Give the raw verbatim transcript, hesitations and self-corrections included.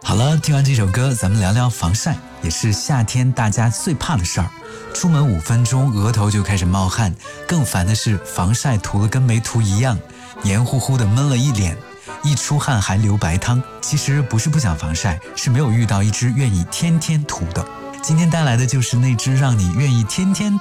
好了，听完这首歌，咱们聊聊防晒，也是夏天大家最怕的事儿。出门五分钟，额头就开始冒汗，更烦的是防晒涂了跟没涂一样，黏糊糊的闷了一脸，一出汗还流白汤。其实不是不想防晒，是没有遇到一支愿意天天涂的。今天带来的就是那支让你愿意天天